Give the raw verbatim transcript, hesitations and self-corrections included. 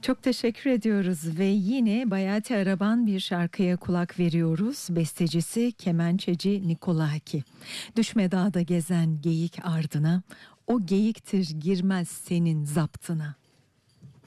Çok teşekkür ediyoruz ve yine Bayati Araban bir şarkıya kulak veriyoruz. Bestecisi kemençeci Nikola Haki. Düşme dağda gezen geyik ardına, o geyiktir girmez senin zaptına.